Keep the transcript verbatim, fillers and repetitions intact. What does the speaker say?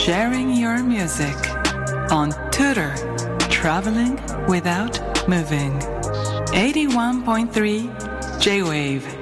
sharing your music on Tutor Traveling Without Moving. eighty-one point three J-Wave